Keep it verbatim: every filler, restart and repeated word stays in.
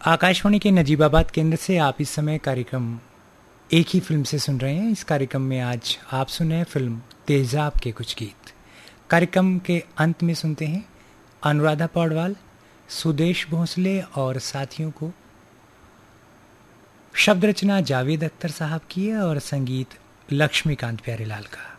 आकाशवाणी के नजीबाबाद केंद्र से आप इस समय कार्यक्रम एक ही फिल्म से सुन रहे हैं। इस कार्यक्रम में आज आप सुने फिल्म तेजाब के कुछ गीत। कार्यक्रम के अंत में सुनते हैं अनुराधा पौडवाल, सुदेश भोसले और साथियों को। शब्द रचना जावेद अख्तर साहब की है और संगीत लक्ष्मीकांत प्यारेलाल का।